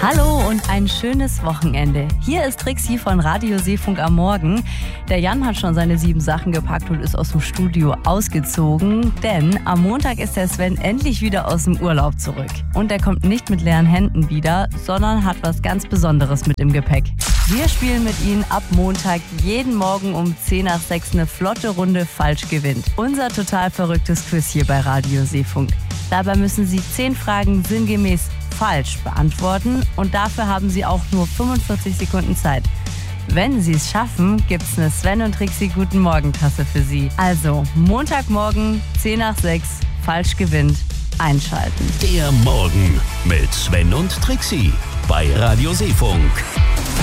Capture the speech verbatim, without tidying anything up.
Hallo und ein schönes Wochenende. Hier ist Trixi von Radio Seefunk am Morgen. Der Jan hat schon seine sieben Sachen gepackt und ist aus dem Studio ausgezogen, denn am Montag ist der Sven endlich wieder aus dem Urlaub zurück. Und er kommt nicht mit leeren Händen wieder, sondern hat was ganz Besonderes mit im Gepäck. Wir spielen mit Ihnen ab Montag jeden Morgen um zehn nach sechs eine flotte Runde Falsch gewinnt. Unser total verrücktes Quiz hier bei Radio Seefunk. Dabei müssen Sie zehn Fragen sinngemäß falsch beantworten und dafür haben Sie auch nur fünfundvierzig Sekunden Zeit. Wenn Sie es schaffen, gibt's eine Sven und Trixi Guten Morgen Tasse für Sie. Also Montagmorgen zehn nach sechs, falsch gewinnt, einschalten. Der Morgen mit Sven und Trixi bei Radio Seefunk.